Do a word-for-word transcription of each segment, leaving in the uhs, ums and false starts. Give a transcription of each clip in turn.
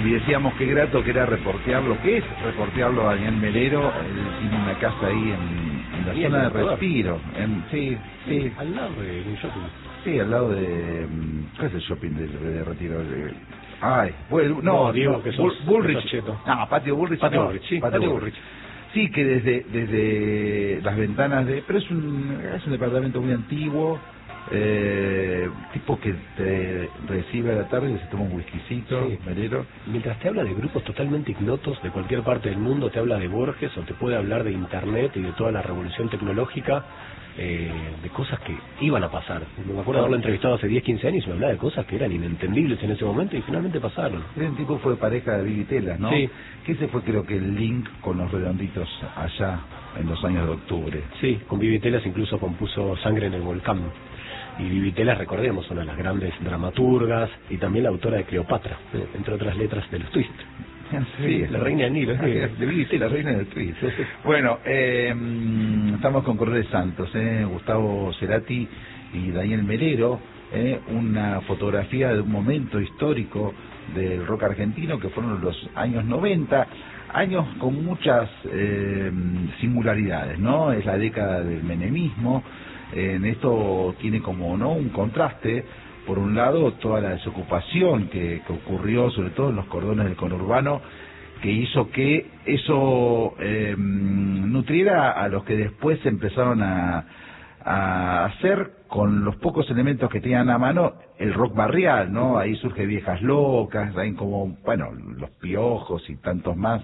Y decíamos qué grato que era reportearlo, que es reportearlo a Daniel Melero. Él tiene una casa ahí en, en la ¿Y zona en de Respiro. En, sí, sí, sí, al lado de un shopping. Sí, al lado de... ¿Qué es el shopping de, de Retiro? De, ay, bueno, no, no, digo no, que Bull, sos, Bullrich. que sos cheto. No, Patio Bullrich. Patio no, Bullrich, sí, Patio, Patio Bullrich. Bullrich. Sí, que desde desde las ventanas de... Pero es un, es un departamento muy antiguo, eh, tipo que te recibe a la tarde y se toma un whiskycito, Sí. Melero. Mientras te habla de grupos totalmente ignotos de cualquier parte del mundo, te habla de Borges o te puede hablar de Internet y de toda la revolución tecnológica, eh, de cosas que iban a pasar. Me acuerdo de haberlo entrevistado hace diez, quince años y me hablaba de cosas que eran inentendibles en ese momento y finalmente pasaron. El tipo fue pareja de Vivi Telas, ¿no? Sí. Que ese fue creo que el link con los redonditos allá en los años de octubre. Sí, con Vivi Telas incluso compuso Sangre en el Volcán. Y Vivi Telas, recordemos, una de las grandes dramaturgas y también la autora de Cleopatra, entre otras letras de los Twist. Sí, la reina del Nilo, de Vivi Telas, la reina del Twist. Bueno, eh, estamos con Correo de Santos, eh, Gustavo Cerati y Daniel Melero, eh, una fotografía de un momento histórico del rock argentino que fueron los años noventa, años con muchas eh, singularidades, ¿no? Es la década del menemismo. En esto tiene como no un contraste, por un lado toda la desocupación que, que ocurrió sobre todo en los cordones del conurbano, que hizo que eso eh, nutriera a los que después empezaron a, a hacer con los pocos elementos que tenían a mano el rock barrial, ¿no? Ahí surge Viejas Locas, hay como, bueno, Los Piojos y tantos más.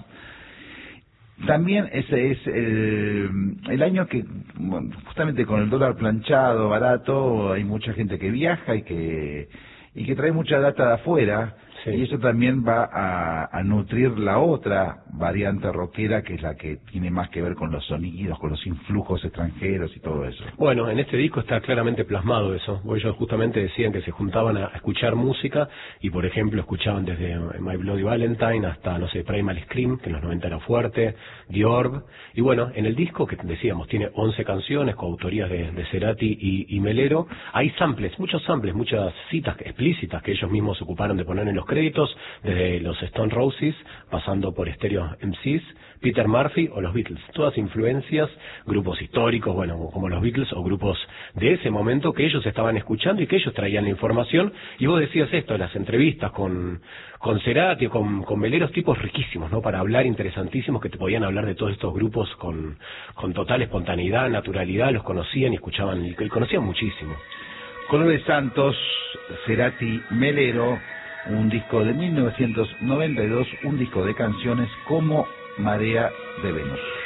También ese es el, el año que, bueno, justamente con el dólar planchado, barato, hay mucha gente que viaja y que y que trae mucha data de afuera, sí. Y eso también va a, a nutrir la otra variante rockera, que es la que tiene más que ver con los sonidos, con los influjos extranjeros y todo eso. Bueno, en este disco está claramente plasmado eso. Ellos justamente decían que se juntaban a escuchar música y, por ejemplo, escuchaban desde My Bloody Valentine hasta, no sé, Primal Scream, que en los noventa era fuerte, The Orb. Y bueno, en el disco, que decíamos, tiene once canciones, coautorías de, de Cerati y, y Melero, hay samples, muchos samples, muchas citas explícitas que ellos mismos se ocuparon de poner en los créditos, desde los Stone Roses, pasando por Stereo M Cs, Peter Murphy o los Beatles. Todas influencias, grupos históricos, bueno, como los Beatles o grupos de ese momento que ellos estaban escuchando y que ellos traían la información. Y vos decías esto, las entrevistas con, con Cerati, con, con Melero, tipos riquísimos, ¿no? Para hablar, interesantísimos, que te podían hablar de todos estos grupos con, con total espontaneidad, naturalidad, los conocían y escuchaban, y conocían muchísimo. Correo de Santos, Cerati, Melero, un disco de mil novecientos noventa y dos, un disco de canciones como Marea de Venus.